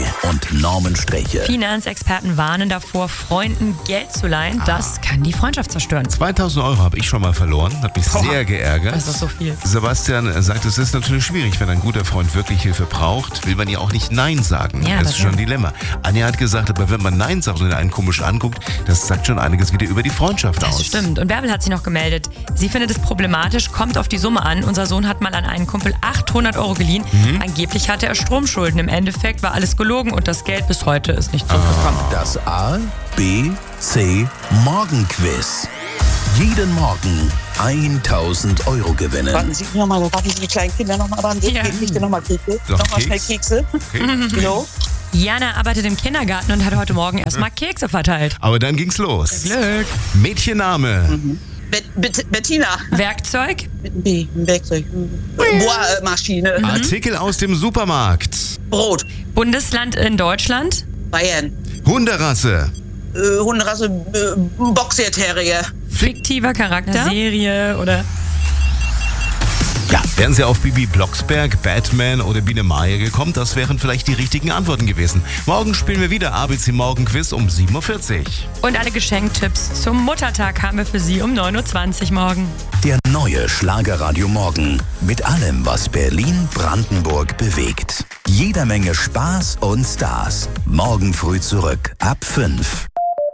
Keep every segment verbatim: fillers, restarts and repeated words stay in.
und Norman Sträche. Finanzexperten warnen davor, Freunden Geld zu leihen. Das kann die Freundschaft zerstören. zweitausend Euro habe ich schon mal verloren. Hat mich Boah, sehr geärgert. Das ist so viel. Sebastian sagt, es ist natürlich schwierig, wenn ein guter Freund wirklich Hilfe braucht, will man ja auch nicht Nein sagen. Ja, das das ist schon ja. ein Dilemma. Anja hat gesagt, aber wenn man Nein sagt und einen komisch anguckt, das sagt schon einiges wieder über die Freundschaft Das aus. stimmt. Und Bärbel hat sich noch gemeldet. Sie findet es problematisch, kommt auf die Summe an. Unser Sohn hat mal an einen Kumpel achthundert Euro geliehen. Mhm. Angeblich hatte er Stromschulden. Im Endeffekt war alles gelogen und das Geld bis heute ist nicht zurückgekommen. Das A, B, C Morgenquiz. Jeden Morgen tausend Euro gewinnen. Warten Sie nochmal, warten Sie die kleinen Kinder nochmal ran. Ja. Ich dir nochmal Kekse. Noch Nochmal schnell Keks? Kekse. Okay. Jo. Jana arbeitet im Kindergarten und hat heute Morgen erstmal Kekse verteilt. Aber dann ging's los. Glück. Mädchenname. Mhm. Bet, Bet, Bettina. Werkzeug? B, Werkzeug. Bohrmaschine. Artikel aus dem Supermarkt. Brot. Bundesland in Deutschland? Bayern. Hunderasse. Äh, Hunderasse. Äh, Boxer Terrier. Fiktiver Charakter? Serie oder... Ja, wären Sie auf Bibi Blocksberg, Batman oder Biene Maya gekommen, das wären vielleicht die richtigen Antworten gewesen. Morgen spielen wir wieder A B C Morgenquiz um sieben Uhr vierzig. Und alle Geschenktipps zum Muttertag haben wir für Sie um neun Uhr zwanzig morgen. Der neue Schlagerradio Morgen. Mit allem, was Berlin, Brandenburg bewegt. Jeder Menge Spaß und Stars. Morgen früh zurück ab fünf.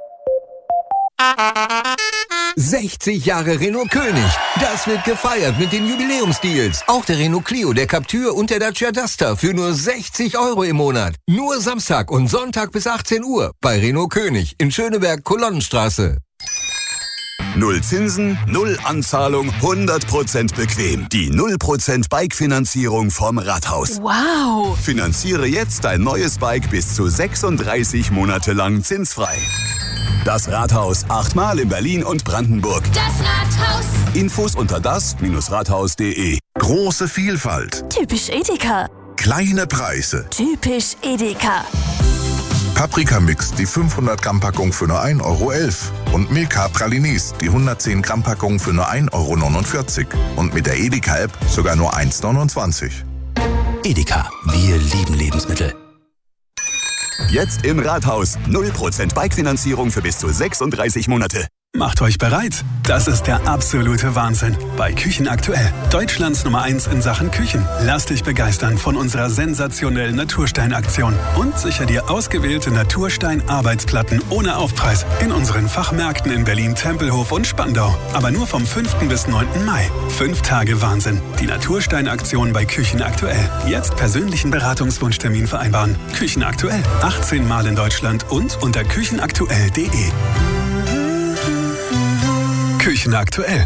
sechzig Jahre Renault König. Das wird gefeiert mit den Jubiläumsdeals. Auch der Renault Clio, der Captur und der Dacia Duster für nur sechzig Euro im Monat. Nur Samstag und Sonntag bis achtzehn Uhr bei Renault König in Schöneberg-Kolonnenstraße. Null Zinsen, null Anzahlung, hundert Prozent bequem. Die null Prozent Bike-Finanzierung vom Rathaus. Wow! Finanziere jetzt dein neues Bike bis zu sechsunddreißig Monate lang zinsfrei. Das Rathaus, achtmal in Berlin und Brandenburg. Das Rathaus. Infos unter das Rathaus punkt de. Große Vielfalt. Typisch Edeka. Kleine Preise. Typisch Edeka. Paprika-Mix, die fünfhundert Gramm Packung für nur ein Euro elf. Und Milka Pralines, die hundertzehn Gramm Packung für nur ein Euro neunundvierzig. Und mit der Edeka-App sogar nur eins neunundzwanzig. Edeka, wir lieben Lebensmittel. Jetzt im Rathaus. null Prozent Bike-Finanzierung für bis zu sechsunddreißig Monate. Macht euch bereit. Das ist der absolute Wahnsinn. Bei Küchen aktuell. Deutschlands Nummer eins in Sachen Küchen. Lass dich begeistern von unserer sensationellen Naturstein-Aktion. Und sicher dir ausgewählte Naturstein-Arbeitsplatten ohne Aufpreis in unseren Fachmärkten in Berlin, Tempelhof und Spandau. Aber nur vom fünften bis neunten Mai. Fünf Tage Wahnsinn. Die Naturstein-Aktion bei Küchen aktuell. Jetzt persönlichen Beratungswunschtermin vereinbaren. Küchen aktuell. achtzehn Mal in Deutschland und unter küchenaktuell punkt de. Küchen aktuell.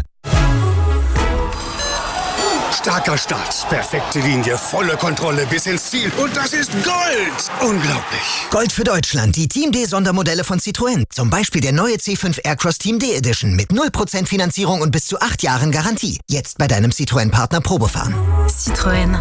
Starker Start, perfekte Linie, volle Kontrolle bis ins Ziel. Und das ist Gold! Unglaublich. Gold für Deutschland, die Team D Sondermodelle von Citroën. Zum Beispiel der neue C fünf Aircross Team D Edition mit null Prozent Finanzierung und bis zu acht Jahren Garantie. Jetzt bei deinem Citroën-Partner Probefahren. Citroën.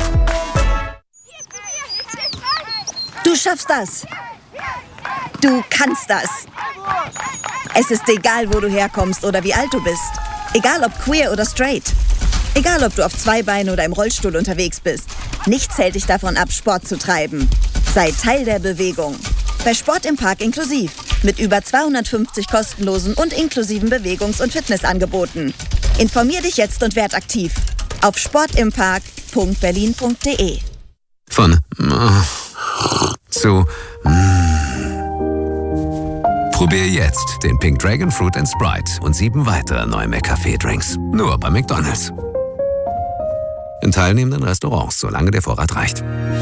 Du schaffst das. Du kannst das. Es ist egal, wo du herkommst oder wie alt du bist. Egal ob queer oder straight. Egal ob du auf zwei Beinen oder im Rollstuhl unterwegs bist. Nichts hält dich davon ab, Sport zu treiben. Sei Teil der Bewegung. Bei Sport im Park inklusiv. Mit über zweihundertfünfzig kostenlosen und inklusiven Bewegungs- und Fitnessangeboten. Informier dich jetzt und werd aktiv. Auf sportimpark punkt berlin punkt de. Von äh, zu mm. Probier jetzt den Pink Dragon Fruit and Sprite und sieben weitere neue McCafé-Drinks. Nur bei McDonald's. In teilnehmenden Restaurants, solange der Vorrat reicht.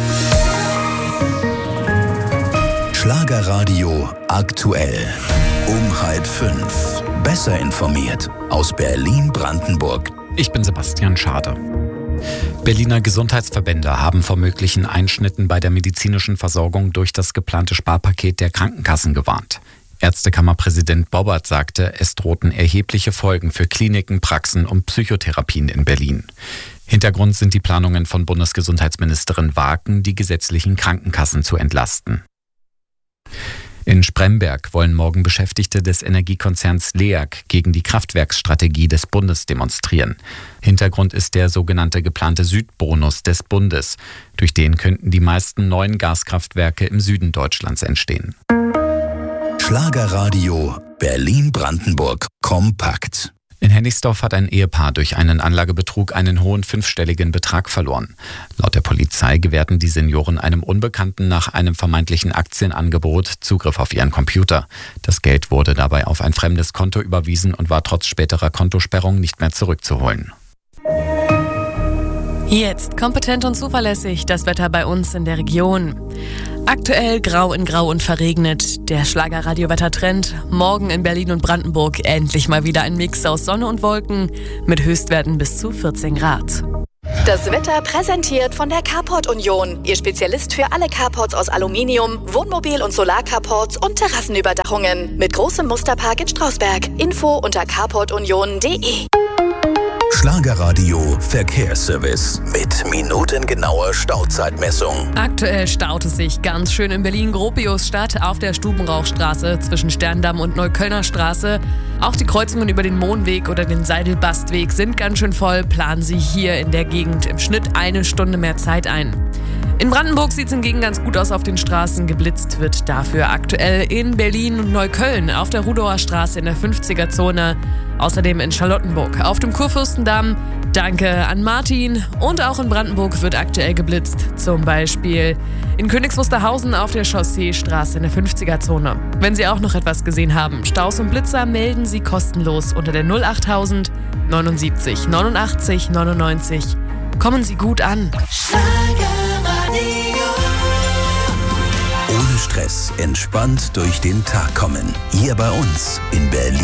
Schlagerradio aktuell. Um halb fünf. Besser informiert. Aus Berlin, Brandenburg. Ich bin Sebastian Schade. Berliner Gesundheitsverbände haben vor möglichen Einschnitten bei der medizinischen Versorgung durch das geplante Sparpaket der Krankenkassen gewarnt. Ärztekammerpräsident Bobbert sagte, es drohten erhebliche Folgen für Kliniken, Praxen und Psychotherapien in Berlin. Hintergrund sind die Planungen von Bundesgesundheitsministerin Waken, die gesetzlichen Krankenkassen zu entlasten. In Spremberg wollen morgen Beschäftigte des Energiekonzerns L E A G gegen die Kraftwerksstrategie des Bundes demonstrieren. Hintergrund ist der sogenannte geplante Südbonus des Bundes. Durch den könnten die meisten neuen Gaskraftwerke im Süden Deutschlands entstehen. Schlagerradio Berlin-Brandenburg kompakt. In Hennigsdorf hat ein Ehepaar durch einen Anlagebetrug einen hohen fünfstelligen Betrag verloren. Laut der Polizei gewährten die Senioren einem Unbekannten nach einem vermeintlichen Aktienangebot Zugriff auf ihren Computer. Das Geld wurde dabei auf ein fremdes Konto überwiesen und war trotz späterer Kontosperrung nicht mehr zurückzuholen. Jetzt kompetent und zuverlässig das Wetter bei uns in der Region. Aktuell grau in grau und verregnet. Der Schlagerradio-Wettertrend. Morgen in Berlin und Brandenburg endlich mal wieder ein Mix aus Sonne und Wolken mit Höchstwerten bis zu vierzehn Grad. Das Wetter präsentiert von der Carport Union. Ihr Spezialist für alle Carports aus Aluminium, Wohnmobil- und Solarcarports und Terrassenüberdachungen. Mit großem Musterpark in Strausberg. Info unter carport union punkt de. Schlagerradio Verkehrsservice mit minutengenauer Stauzeitmessung. Aktuell staut es sich ganz schön in Berlin-Gropiusstadt auf der Stubenrauchstraße zwischen Sterndamm und Neuköllner Straße. Auch die Kreuzungen über den Mohnweg oder den Seidelbastweg sind ganz schön voll. Planen Sie hier in der Gegend im Schnitt eine Stunde mehr Zeit ein. In Brandenburg sieht es hingegen ganz gut aus auf den Straßen. Geblitzt wird dafür aktuell in Berlin und Neukölln auf der Rudauer Straße in der fünfziger-Zone. Außerdem in Charlottenburg auf dem Kurfürstendamm. Danke an Martin. Und auch in Brandenburg wird aktuell geblitzt. Zum Beispiel in Königs Wusterhausen auf der Chausseestraße in der fünfziger-Zone. Wenn Sie auch noch etwas gesehen haben, Staus und Blitzer, melden Sie kostenlos unter der null achttausend neunundsiebzig neunundachtzig neunundneunzig. Kommen Sie gut an. Ohne Stress, entspannt durch den Tag kommen. Hier bei uns in Berlin.